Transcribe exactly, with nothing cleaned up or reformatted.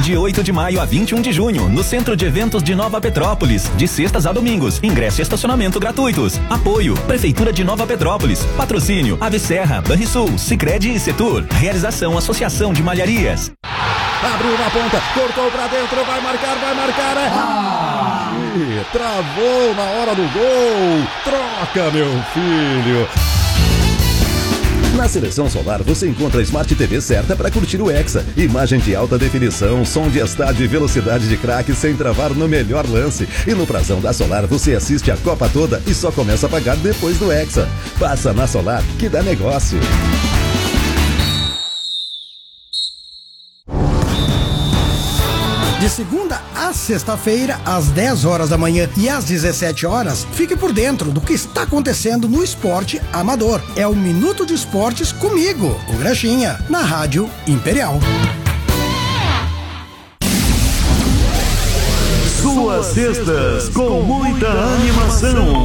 de oito de maio a vinte e um de junho, no Centro de Eventos de Nova Petrópolis, de sextas a domingos. Ingresso e estacionamento gratuitos. Apoio, Prefeitura de Nova Petrópolis. Patrocínio, Ave Serra, Banrisul, Sicredi e Setur. Realização, Associação de Malharias. Abriu na ponta, cortou pra dentro, vai marcar, vai marcar, é... Ah! Ih, travou na hora do gol. Troca, meu filho. Na Seleção Solar você encontra a Smart T V certa para curtir o Hexa. Imagem de alta definição, som de estádio e velocidade de craque sem travar no melhor lance. E no prazão da Solar você assiste a Copa toda e só começa a pagar depois do Hexa. Passa na Solar que dá negócio. De segunda a sexta-feira, às dez horas da manhã e às dezessete horas, fique por dentro do que está acontecendo no esporte amador. É o Minuto de Esportes comigo, o Grechinha, na Rádio Imperial. Suas sextas com muita animação.